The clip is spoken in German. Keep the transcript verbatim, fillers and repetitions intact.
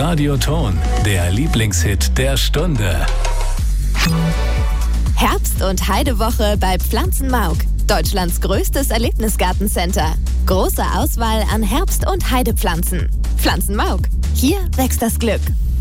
Radioton, der Lieblingshit der Stunde. Herbst- und Heidewoche bei Pflanzenmauk. Deutschlands größtes Erlebnisgartencenter. Große Auswahl an Herbst- und Heidepflanzen. Pflanzenmauk. Hier wächst das Glück.